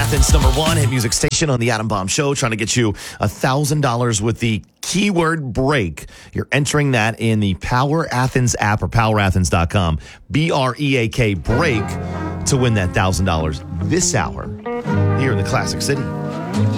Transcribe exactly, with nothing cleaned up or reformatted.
Athens number one hit music station on the Adam Bomb Show, trying to get you one thousand dollars with the keyword break. You're entering that in the Power Athens app or power athens dot com. B R E A K break to win that one thousand dollars this hour here in the Classic City.